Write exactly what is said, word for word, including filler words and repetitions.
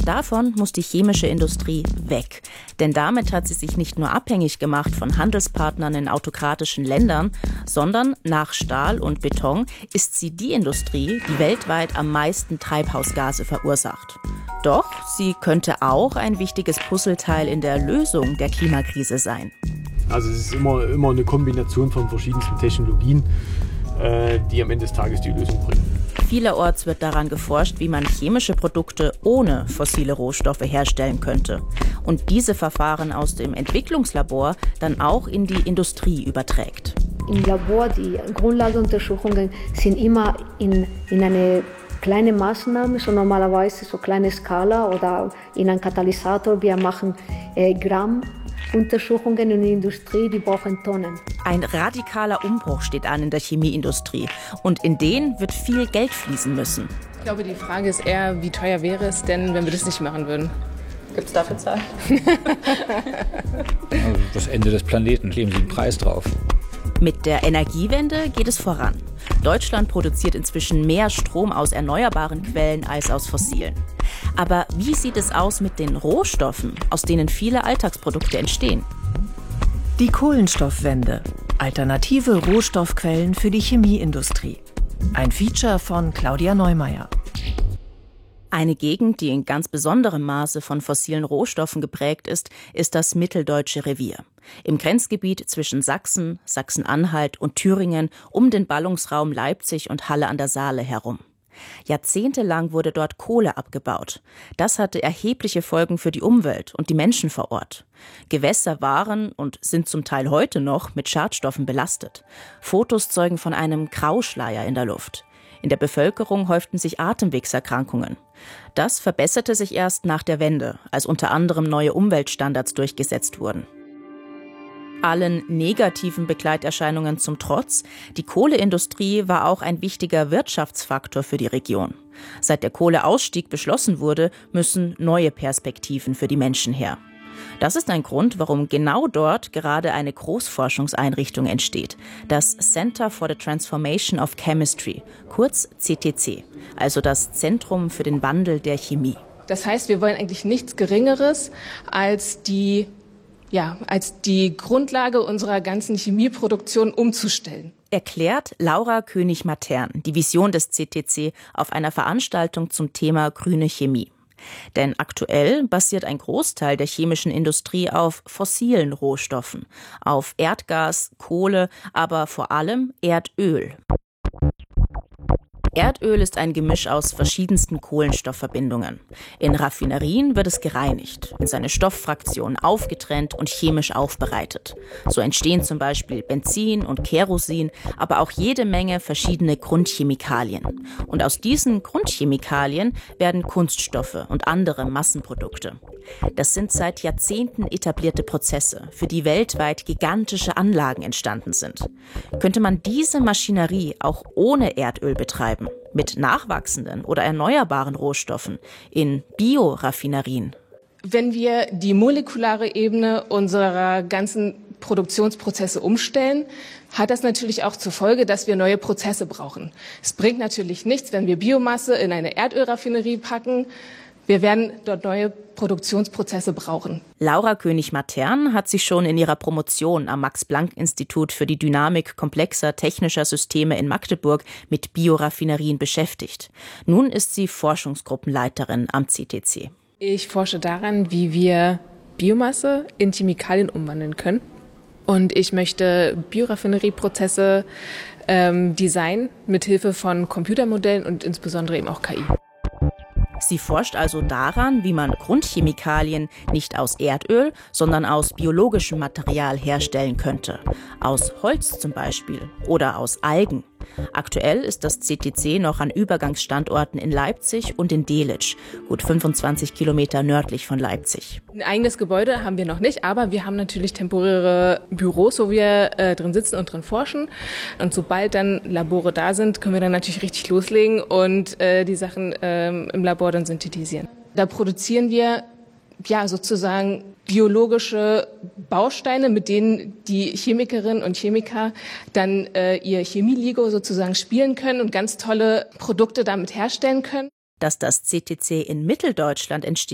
Davon muss die chemische Industrie weg. Denn damit hat sie sich nicht nur abhängig gemacht von Handelspartnern in autokratischen Ländern, sondern nach Stahl und Beton ist sie die Industrie, die weltweit am meisten Treibhausgase verursacht. Doch sie könnte auch ein wichtiges Puzzleteil in der Lösung der Klimakrise sein. Also es ist immer, immer eine Kombination von verschiedensten Technologien, äh, die am Ende des Tages die Lösung bringen. Vielerorts wird daran geforscht, wie man chemische Produkte ohne fossile Rohstoffe herstellen könnte und diese Verfahren aus dem Entwicklungslabor dann auch in die Industrie überträgt. Im Labor, die Grundlagenuntersuchungen sind immer in, in eine kleine Maßnahme, so normalerweise so kleine Skala oder in einem Katalysator. Wir machen äh, Gramm. Untersuchungen in der Industrie, die brauchen Tonnen. Ein radikaler Umbruch steht an in der Chemieindustrie und in den wird viel Geld fließen müssen. Ich glaube, die Frage ist eher, wie teuer wäre es denn, wenn wir das nicht machen würden? Gibt es dafür Zahlen? Also das Ende des Planeten, kleben Sie einen Preis drauf. Mit der Energiewende geht es voran. Deutschland produziert inzwischen mehr Strom aus erneuerbaren Quellen als aus fossilen. Aber wie sieht es aus mit den Rohstoffen, aus denen viele Alltagsprodukte entstehen? Die Kohlenstoffwende. Alternative Rohstoffquellen für die Chemieindustrie. Ein Feature von Claudia Neumeier. Eine Gegend, die in ganz besonderem Maße von fossilen Rohstoffen geprägt ist, ist das Mitteldeutsche Revier. Im Grenzgebiet zwischen Sachsen, Sachsen-Anhalt und Thüringen um den Ballungsraum Leipzig und Halle an der Saale herum. Jahrzehntelang wurde dort Kohle abgebaut. Das hatte erhebliche Folgen für die Umwelt und die Menschen vor Ort. Gewässer waren und sind zum Teil heute noch mit Schadstoffen belastet. Fotos zeugen von einem Grauschleier in der Luft. In der Bevölkerung häuften sich Atemwegserkrankungen. Das verbesserte sich erst nach der Wende, als unter anderem neue Umweltstandards durchgesetzt wurden. Allen negativen Begleiterscheinungen zum Trotz, die Kohleindustrie war auch ein wichtiger Wirtschaftsfaktor für die Region. Seit der Kohleausstieg beschlossen wurde, müssen neue Perspektiven für die Menschen her. Das ist ein Grund, warum genau dort gerade eine Großforschungseinrichtung entsteht, das Center for the Transformation of Chemistry, kurz C T C, also das Zentrum für den Wandel der Chemie. Das heißt, wir wollen eigentlich nichts Geringeres als die Ja, als die Grundlage unserer ganzen Chemieproduktion umzustellen. Erklärt Laura König-Matern die Vision des C T C auf einer Veranstaltung zum Thema grüne Chemie. Denn aktuell basiert ein Großteil der chemischen Industrie auf fossilen Rohstoffen, auf Erdgas, Kohle, aber vor allem Erdöl. Erdöl ist ein Gemisch aus verschiedensten Kohlenstoffverbindungen. In Raffinerien wird es gereinigt, in seine Stofffraktionen aufgetrennt und chemisch aufbereitet. So entstehen zum Beispiel Benzin und Kerosin, aber auch jede Menge verschiedene Grundchemikalien. Und aus diesen Grundchemikalien werden Kunststoffe und andere Massenprodukte. Das sind seit Jahrzehnten etablierte Prozesse, für die weltweit gigantische Anlagen entstanden sind. Könnte man diese Maschinerie auch ohne Erdöl betreiben, mit nachwachsenden oder erneuerbaren Rohstoffen, in Bioraffinerien? Wenn wir die molekulare Ebene unserer ganzen Produktionsprozesse umstellen, hat das natürlich auch zur Folge, dass wir neue Prozesse brauchen. Es bringt natürlich nichts, wenn wir Biomasse in eine Erdölraffinerie packen. Wir werden dort neue Produktionsprozesse brauchen. Laura König-Matern hat sich schon in ihrer Promotion am Max-Planck-Institut für die Dynamik komplexer technischer Systeme in Magdeburg mit Bioraffinerien beschäftigt. Nun ist sie Forschungsgruppenleiterin am C T C. Ich forsche daran, wie wir Biomasse in Chemikalien umwandeln können. Und ich möchte Bioraffinerieprozesse ähm, designen mit Hilfe von Computermodellen und insbesondere eben auch K I. Sie forscht also daran, wie man Grundchemikalien nicht aus Erdöl, sondern aus biologischem Material herstellen könnte. Aus Holz zum Beispiel oder aus Algen. Aktuell ist das C T C noch an Übergangsstandorten in Leipzig und in Delitzsch, gut fünfundzwanzig Kilometer nördlich von Leipzig. Ein eigenes Gebäude haben wir noch nicht, aber wir haben natürlich temporäre Büros, wo wir äh, drin sitzen und drin forschen. Und sobald dann Labore da sind, können wir dann natürlich richtig loslegen und äh, die Sachen ähm, im Labor dann synthetisieren. Da produzieren wir ja sozusagen biologische Bausteine, mit denen die Chemikerinnen und Chemiker dann äh, ihr Chemieligo sozusagen spielen können und ganz tolle Produkte damit herstellen können. Dass das C T C in Mitteldeutschland entsteht,